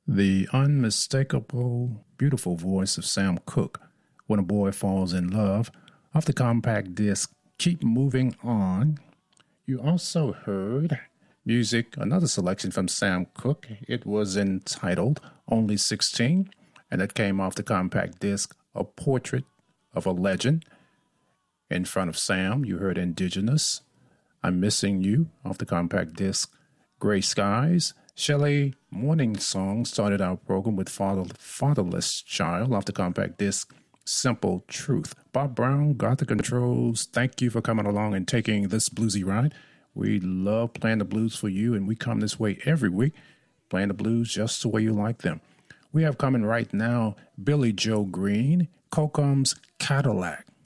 The unmistakable, beautiful voice of Sam Cooke, When a Boy Falls in Love, off the compact disc Keep Moving On. You also heard music, another selection from Sam Cooke. It was entitled Only 16, and it came off the compact disc A Portrait of a Legend. In front of Sam, you heard Indigenous, I'm Missing You, off the compact disc Gray Skies. Shelley Morning Song started our program with Fatherless Child off the compact disc Simple Truth. Bob Brown got the controls. Thank you for coming along and taking this bluesy ride. We love playing the blues for you, and we come this way every week, playing the blues just the way you like them. We have coming right now Billy Joe Green, Kokoum's Cadillac.